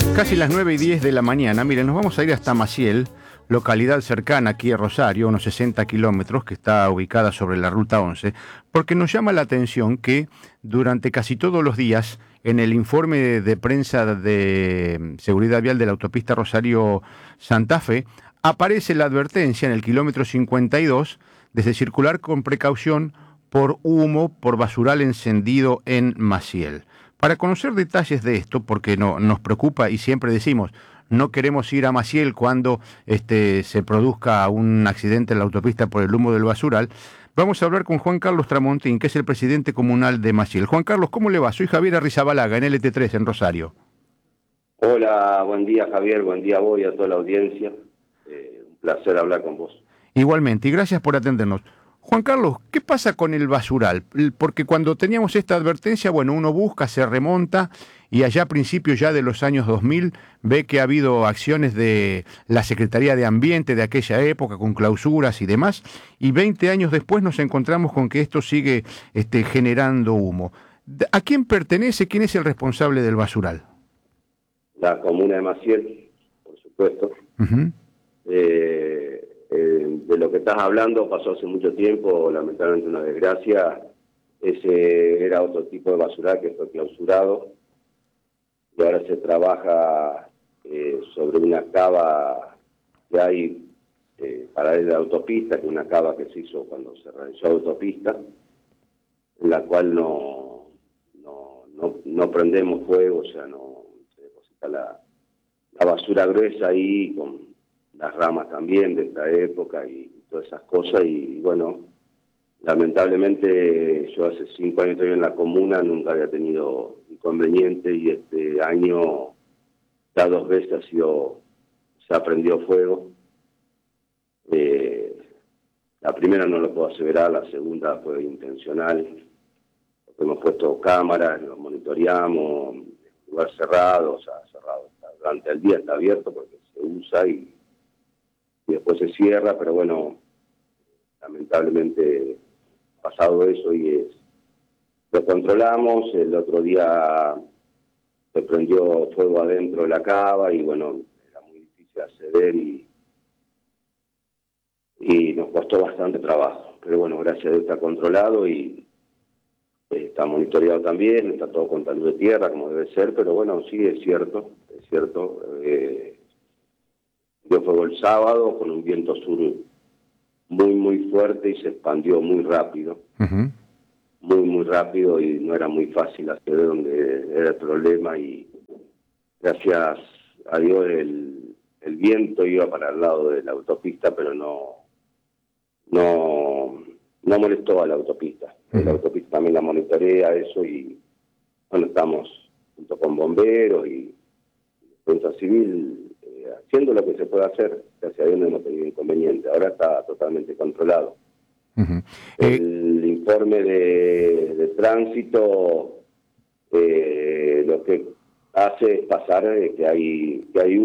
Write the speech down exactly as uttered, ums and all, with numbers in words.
Casi las nueve y diez de la mañana. Miren, nos vamos a ir hasta Maciel, localidad cercana aquí a Rosario, unos sesenta kilómetros, que está ubicada sobre la ruta once, porque nos llama la atención que durante casi todos los días, en el informe de, de prensa de seguridad vial de la autopista Rosario-Santa Fe, aparece la advertencia en el kilómetro cincuenta y dos desde circular con precaución por humo, por basural encendido en Maciel. Para conocer detalles de esto, porque no, nos preocupa y siempre decimos, no queremos ir a Maciel cuando este, se produzca un accidente en la autopista por el humo del basural, vamos a hablar con Juan Carlos Tramontín, que es el presidente comunal de Maciel. Juan Carlos, ¿cómo le va? Soy Javier Arrizabalaga, en L T tres, en Rosario. Hola, buen día Javier, buen día a vos y a toda la audiencia. Eh, un placer hablar con vos. Igualmente, y gracias por atendernos. Juan Carlos, ¿qué pasa con el basural? Porque cuando teníamos esta advertencia, bueno, uno busca, se remonta, y allá a principios ya de los años dos mil ve que ha habido acciones de la Secretaría de Ambiente de aquella época con clausuras y demás, y veinte años después nos encontramos con que esto sigue este, generando humo. ¿A quién pertenece? ¿Quién es el responsable del basural? La comuna de Maciel, por supuesto. Uh-huh. eh, eh, de lo que estás hablando pasó hace mucho tiempo, lamentablemente una desgracia. Ese era otro tipo de basural que fue clausurado y ahora se trabaja eh, sobre una cava que hay eh, paralela de la autopista, que es una cava que se hizo cuando se realizó la autopista, en la cual no, no, no, no prendemos fuego, o sea, no se deposita la, la basura gruesa ahí, con las ramas también de esta época y todas esas cosas, y bueno, lamentablemente yo hace cinco años estoy en la comuna, nunca había tenido inconveniente, y este año ya dos veces ha sido, se ha prendido fuego. Eh, la primera no lo puedo aseverar, la segunda fue intencional, porque hemos puesto cámaras, lo monitoreamos, lugar cerrado, o sea, cerrado, durante el día está abierto porque se usa y, y después se cierra, pero bueno, lamentablemente pasado eso y es, lo controlamos. El otro día se prendió fuego adentro de la cava y bueno, era muy difícil acceder y, y nos costó bastante trabajo, pero bueno, gracias a Dios está controlado y eh, está monitoreado también, está todo con talud de tierra como debe ser, pero bueno, sí es cierto, es cierto, eh, dio fuego el sábado con un viento sur muy, muy fuerte y se expandió muy rápido, uh-huh. muy, muy rápido, y no era muy fácil acceder donde era el problema, y gracias a Dios el, el viento iba para el lado de la autopista, pero no, no, no molestó a la autopista. Uh-huh. La autopista también la monitorea eso, y bueno, estamos junto con bomberos y defensa civil haciendo lo que se puede hacer. Gracias a Dios no hemos tenido inconveniente, ahora está totalmente controlado. Uh-huh. El eh... informe de, de tránsito eh, lo que hace es pasar eh, que hay que hay